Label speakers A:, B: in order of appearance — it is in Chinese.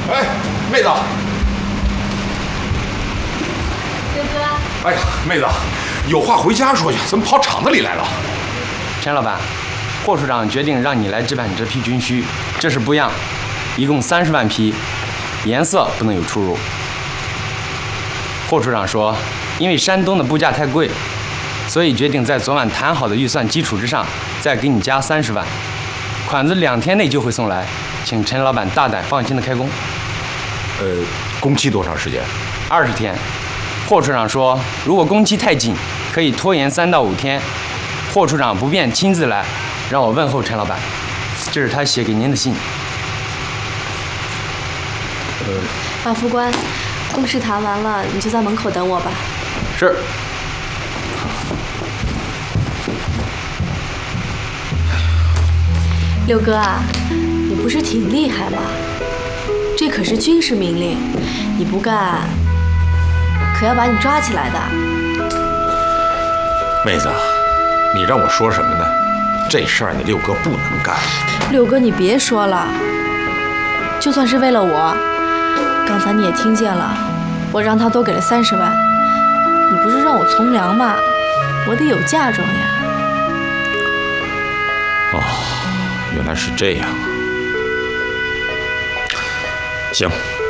A: 哎，妹子。
B: 刘哥。
A: 哎呀，妹子，有话回家说去，怎么跑厂子里来了？
C: 陈老板，霍处长决定让你来置办这批军需，这是不样，一共30万匹，颜色不能有出入。霍处长说，因为山东的布价太贵，所以决定在昨晚谈好的预算基础之上，再给你加30万。款子2天内就会送来，请陈老板大胆放心的开工。
A: 工期多长时间
C: ？20天。霍处长说，如果工期太紧，可以拖延3到5天。霍处长不便亲自来，让我问候陈老板。这是他写给您的信。
B: 马副官，公事谈完了，你就在门口等我吧。
C: 是。
B: 六哥啊，你不是挺厉害吗？这可是军事命令，你不干，可要把你抓起来的。
A: 妹子，你让我说什么呢？这事儿你六哥不能干。
B: 六哥，你别说了，就算是为了我，刚才你也听见了，我让他多给了30万，你不是让我从良吗？我得有嫁妆呀。
A: 哦，原来是这样。行，